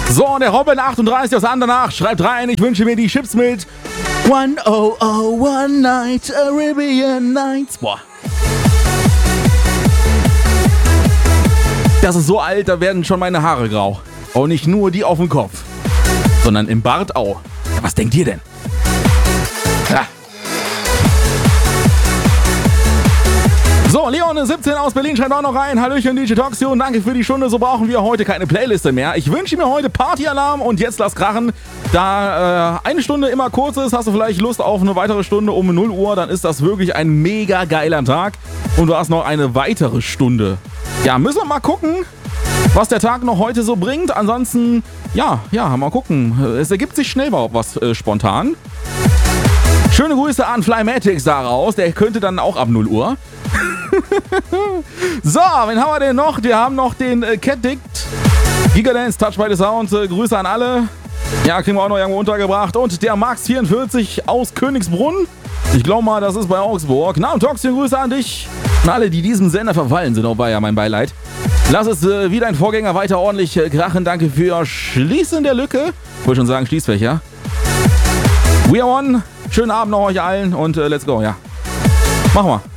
So, der Robin38 aus Andernach schreibt rein, ich wünsche mir die Chips mit 1001 Night, Arabian Nights. Boah. Das ist so alt, da werden schon meine Haare grau. Und nicht nur die auf dem Kopf, sondern im Bart auch. Ja, was denkt ihr denn? Ja. So, Leon17 aus Berlin schreibt auch noch rein. Hallöchen, DJ Toxio, danke für die Stunde. So brauchen wir heute keine Playliste mehr. Ich wünsche mir heute Partyalarm und jetzt lass krachen. Da eine Stunde immer kurz ist, hast du vielleicht Lust auf eine weitere Stunde um 0 Uhr, dann ist das wirklich ein mega geiler Tag. Und du hast noch eine weitere Stunde. Ja, müssen wir mal gucken, was der Tag noch heute so bringt. Ansonsten, ja, mal gucken. Es ergibt sich schnell mal was spontan. Schöne Grüße an Flymatics daraus. Der könnte dann auch ab 0 Uhr. So, wen haben wir denn noch? Wir haben noch den Catdict. Gigadance, Touch by the Sound. Grüße an alle. Ja, kriegen wir auch noch irgendwo untergebracht. Und der Max44 aus Königsbrunn. Ich glaube mal, das ist bei Augsburg. Na und Toxion, Grüße an dich. Und alle, die diesem Sender verfallen sind, auch bei ja mein Beileid. Lass es wie dein Vorgänger weiter ordentlich krachen. Danke für Schließen der Lücke. Ich wollte schon sagen, Schließfächer. We are on. Schönen Abend noch euch allen und let's go, ja. Machen wir.